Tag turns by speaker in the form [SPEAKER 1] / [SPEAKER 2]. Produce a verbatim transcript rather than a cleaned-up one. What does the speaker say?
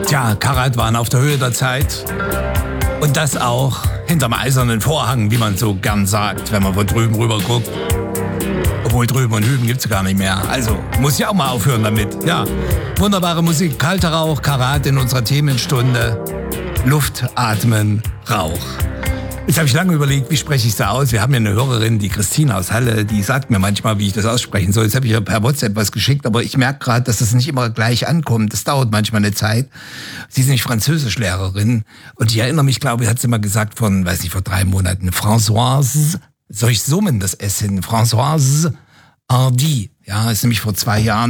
[SPEAKER 1] Tja, Karat waren auf der Höhe der Zeit. Und das auch hinterm eisernen Vorhang, wie man so gern sagt, wenn man von drüben rüber guckt. Obwohl drüben und hüben gibt's gar nicht mehr. Also muss ich auch mal aufhören damit. Ja, wunderbare Musik, kalter Rauch, Karat in unserer Themenstunde. Luft, Atmen, Rauch. Jetzt habe ich lange überlegt, wie spreche ich es da aus. Wir haben ja eine Hörerin, die Christine aus Halle, die sagt mir manchmal, wie ich das aussprechen soll. Jetzt habe ich ihr per WhatsApp was geschickt, aber ich merke gerade, dass das nicht immer gleich ankommt. Das dauert manchmal eine Zeit. Sie ist nicht Französischlehrerin und ich erinnere mich, glaube ich, hat sie mal gesagt von, weiß nicht, vor drei Monaten, Françoise, soll ich summen das S hin? Françoise Hardy. Ja, ist nämlich vor zwei Jahren